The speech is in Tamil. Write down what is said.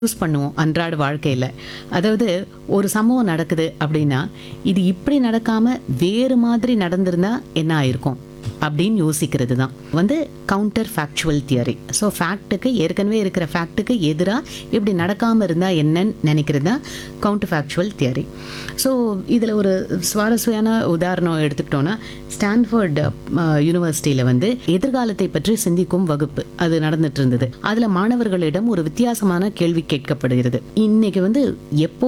யூஸ் பண்ணுவோம் அன்றாட வாழ்க்கையில். அதாவது ஒரு சம்பவம் நடக்குது அப்படின்னா, இது இப்படி நடக்காம வேறு மாதிரி நடந்திருந்தா என்ன ஆயிருக்கும் அப்படின்னு யோசிக்கிறது தான் வந்து கவுண்டர் ஃபேக்சுவல் தியரி. ஸோ ஃபேக்ட்டுக்கு ஏற்கனவே இருக்கிற ஃபேக்ட்டுக்கு எதிராக இப்படி நடக்காமல் இருந்தால் என்னன்னு நினைக்கிறது தான் கவுண்டர் ஃபேக்சுவல் தியரி. ஸோ இதில் ஒரு சுவாரஸ்யமான உதாரணம் எடுத்துக்கிட்டோன்னா, ஸ்டான்ஃபோர்ட் யூனிவர்சிட்டியில் வந்து எதிர்காலத்தை பற்றி சிந்திக்கும் வகுப்பு அது நடந்துட்டு இருந்தது. அதில் மாணவர்களிடம் ஒரு வித்தியாசமான கேள்வி கேட்கப்படுகிறது. இன்னைக்கு வந்து எப்போ